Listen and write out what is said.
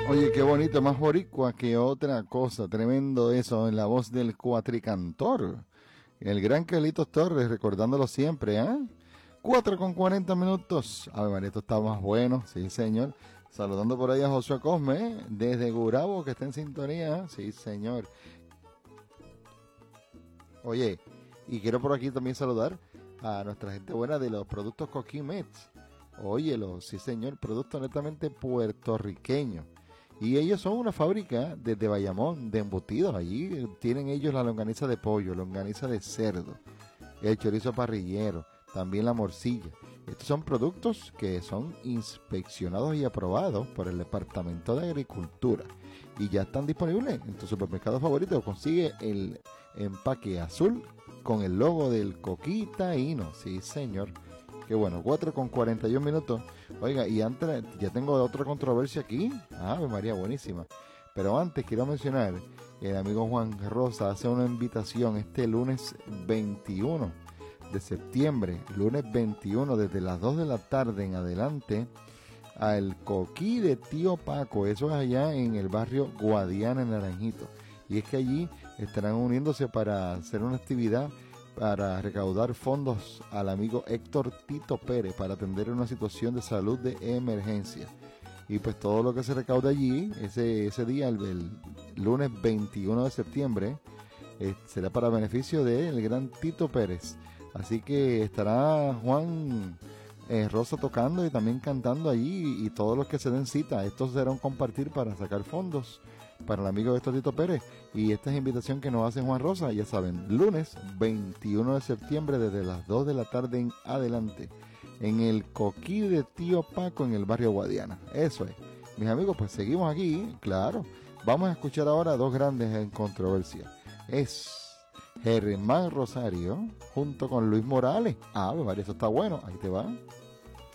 Oye, qué bonito, más boricua que otra cosa. Tremendo eso en la voz del cuatricantor. El gran Carlitos Torres, recordándolo siempre, ¿eh? 4:40. A ver, María, esto está más bueno, sí, señor. Saludando por ahí a Josué Cosme, desde Gurabo, que está en sintonía, sí, señor. Oye, y quiero por aquí también saludar a nuestra gente buena de los productos Coquimets. Óyelo, sí, señor, producto netamente puertorriqueño. Y ellos son una fábrica desde Bayamón de embutidos. Allí tienen ellos la longaniza de pollo, longaniza de cerdo, el chorizo parrillero, también la morcilla. Estos son productos que son inspeccionados y aprobados por el Departamento de Agricultura. Y ya están disponibles en tu supermercado favorito. Consigue el empaque azul con el logo del Coquitaíno. Sí, señor. Qué bueno, 4:41. Oiga, y antes, ya tengo otra controversia aquí. Ave María, buenísima. Pero antes quiero mencionar, el amigo Juan Rosa hace una invitación este lunes 21 de septiembre, lunes 21, desde las 2 de la tarde en adelante, al Coquí de Tío Paco. Eso es allá en el barrio Guadiana, en Naranjito. Y es que allí estarán uniéndose para hacer una actividad para recaudar fondos al amigo Héctor Tito Pérez para atender una situación de salud de emergencia. Y pues todo lo que se recaude allí, ese día, el lunes 21 de septiembre, será para beneficio del gran Tito Pérez. Así que estará Juan Rosa tocando y también cantando allí, y todos los que se den cita. Esto será un compartir para sacar fondos para el amigo Héctor Tito Pérez. Y esta es invitación que nos hace Juan Rosa, ya saben, lunes 21 de septiembre desde las 2 de la tarde en adelante, en el Coquí de Tío Paco en el barrio Guadiana. Eso es. Mis amigos, pues seguimos aquí, claro. Vamos a escuchar ahora dos grandes en controversia. Es Germán Rosario junto con Luis Morales. Ah, María, eso está bueno. Ahí te va.